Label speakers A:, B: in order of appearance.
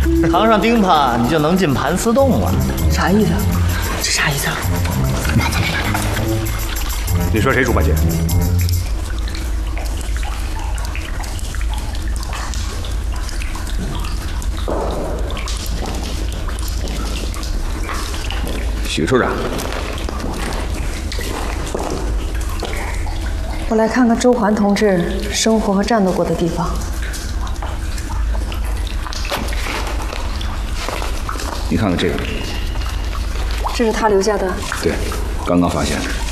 A: 扛上钉耙，你就能进盘丝洞了。
B: 啥意思？这啥意思啊？
C: 妈怎么来了？你说谁猪八戒？许处长，
D: 我来看看周环同志生活和战斗过的地方。
C: 你看看这个，
D: 这是他留下的。
C: 对，刚刚发现的。